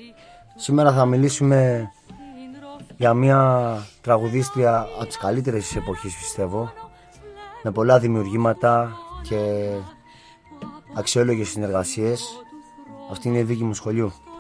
Σήμερα θα μιλήσουμε για μια τραγουδίστρια από τις καλύτερες της εποχής, πιστεύω, με πολλά δημιουργήματα και αξιόλογες συνεργασίες. Αυτή είναι η δίκη μου σχολείου.